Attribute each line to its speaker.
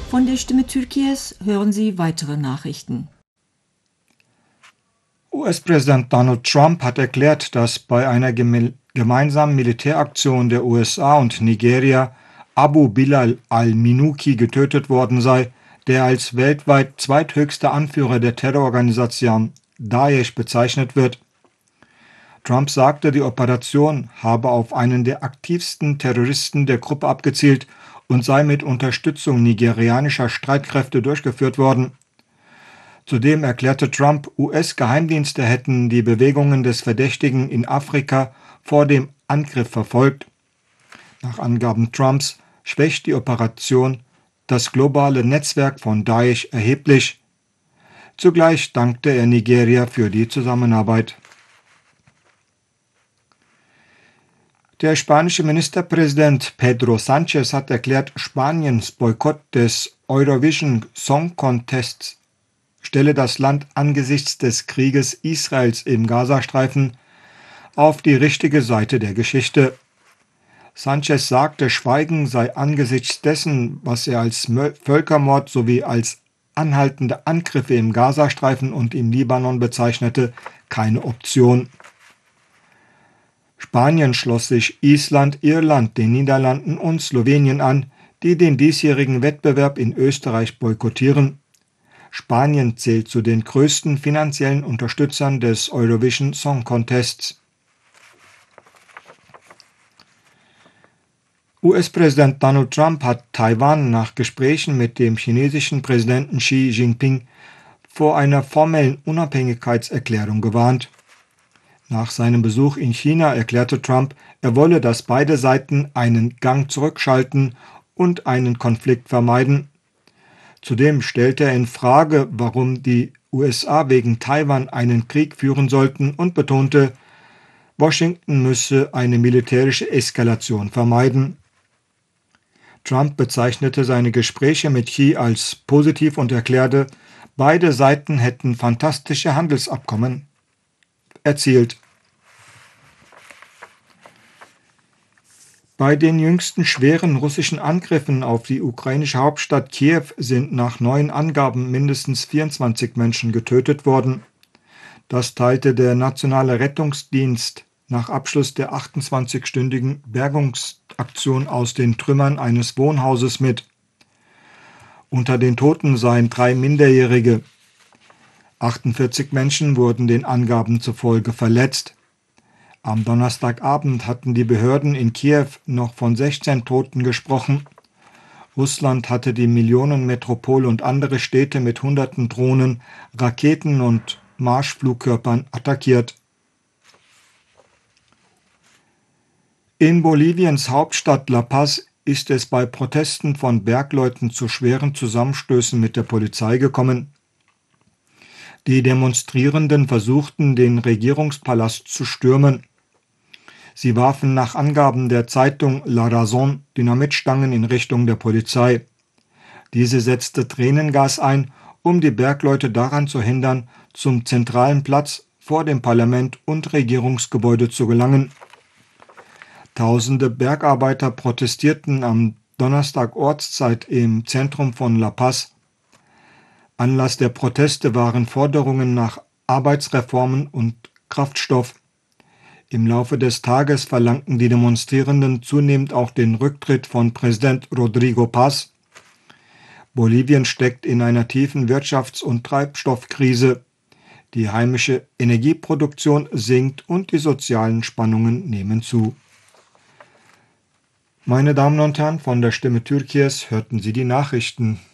Speaker 1: Von der Stimme Türkiye's hören Sie weitere Nachrichten.
Speaker 2: US-Präsident Donald Trump hat erklärt, dass bei einer gemeinsamen Militäraktion der USA und Nigeria Abu Bilal al-Minuki getötet worden sei, der als weltweit zweithöchster Anführer der Terrororganisation Daesh bezeichnet wird. Trump sagte, die Operation habe auf einen der aktivsten Terroristen der Gruppe abgezielt und sei mit Unterstützung nigerianischer Streitkräfte durchgeführt worden. Zudem erklärte Trump, US-Geheimdienste hätten die Bewegungen des Verdächtigen in Afrika vor dem Angriff verfolgt. Nach Angaben Trumps schwächt die Operation das globale Netzwerk von Daesh erheblich. Zugleich dankte er Nigeria für die Zusammenarbeit. Der spanische Ministerpräsident Pedro Sánchez hat erklärt, Spaniens Boykott des Eurovision Song Contests stelle das Land angesichts des Krieges Israels im Gazastreifen auf die richtige Seite der Geschichte. Sánchez sagte, Schweigen sei angesichts dessen, was er als Völkermord sowie als anhaltende Angriffe im Gazastreifen und im Libanon bezeichnete, keine Option. Spanien schloss sich Island, Irland, den Niederlanden und Slowenien an, die den diesjährigen Wettbewerb in Österreich boykottieren. Spanien zählt zu den größten finanziellen Unterstützern des Eurovision Song Contests. US-Präsident Donald Trump hat Taiwan nach Gesprächen mit dem chinesischen Präsidenten Xi Jinping vor einer formellen Unabhängigkeitserklärung gewarnt. Nach seinem Besuch in China erklärte Trump, er wolle, dass beide Seiten einen Gang zurückschalten und einen Konflikt vermeiden. Zudem stellte er in Frage, warum die USA wegen Taiwan einen Krieg führen sollten und betonte, Washington müsse eine militärische Eskalation vermeiden. Trump bezeichnete seine Gespräche mit Xi als positiv und erklärte, beide Seiten hätten fantastische Handelsabkommen erzielt. Bei den jüngsten schweren russischen Angriffen auf die ukrainische Hauptstadt Kiew sind nach neuen Angaben mindestens 24 Menschen getötet worden. Das teilte der Nationale Rettungsdienst nach Abschluss der 28-stündigen Bergungsaktion aus den Trümmern eines Wohnhauses mit. Unter den Toten seien 3 Minderjährige. 48 Menschen wurden den Angaben zufolge verletzt. Am Donnerstagabend hatten die Behörden in Kiew noch von 16 Toten gesprochen. Russland hatte die Millionenmetropole und andere Städte mit hunderten Drohnen, Raketen und Marschflugkörpern attackiert. In Boliviens Hauptstadt La Paz ist es bei Protesten von Bergleuten zu schweren Zusammenstößen mit der Polizei gekommen. Die Demonstrierenden versuchten, den Regierungspalast zu stürmen. Sie warfen nach Angaben der Zeitung La Razón Dynamitstangen in Richtung der Polizei. Diese setzte Tränengas ein, um die Bergleute daran zu hindern, zum zentralen Platz vor dem Parlament und Regierungsgebäude zu gelangen. Tausende Bergarbeiter protestierten am Donnerstag Ortszeit im Zentrum von La Paz. Anlass der Proteste waren Forderungen nach Arbeitsreformen und Kraftstoff. Im Laufe des Tages verlangten die Demonstrierenden zunehmend auch den Rücktritt von Präsident Rodrigo Paz. Bolivien steckt in einer tiefen Wirtschafts- und Treibstoffkrise. Die heimische Energieproduktion sinkt und die sozialen Spannungen nehmen zu. Meine Damen und Herren, von der Stimme Türkiye's hörten Sie die Nachrichten.